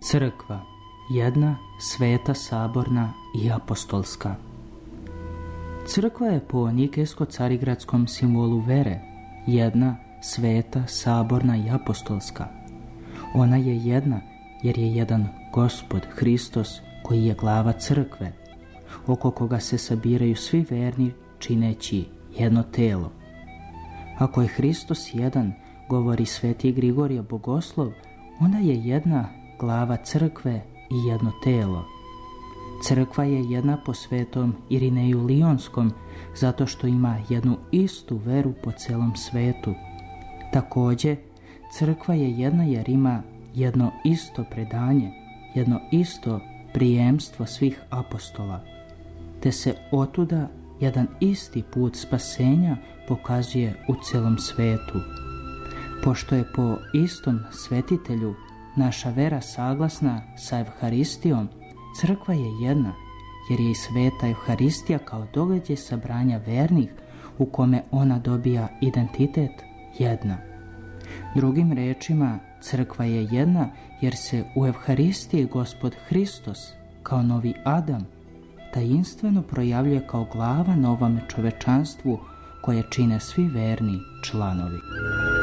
Crkva, jedna, sveta, saborna i apostolska. Crkva je po nikejsko-carigradskom simbolu vere jedna, sveta, saborna i apostolska. Ona je jedna jer je jedan Gospod Hristos koji je glava crkve, oko koga se sabiraju svi verni čineći jedno telo. Ako je Hristos jedan, govori sveti Grigorije Bogoslov, onda je jedna glava crkve i jedno telo. Crkva je jedna po svetom Irineju Lionskom zato što ima jednu istu veru po celom svetu. Također, crkva je jedna jer ima jedno isto predanje, jedno isto prijemstvo svih apostola, te se otuda jedan isti put spasenja pokazuje u celom svetu. Pošto je po istom svetitelju naša vera saglasna sa Evharistijom, crkva je jedna, jer je i sveta Evharistija kao događaj sabranja vernih u kome ona dobija identitet jedna. Drugim rečima, crkva je jedna jer se u Evharistiji Gospod Hristos kao novi Adam tajinstveno projavljuje kao glava novome čovečanstvu koje čine svi verni članovi.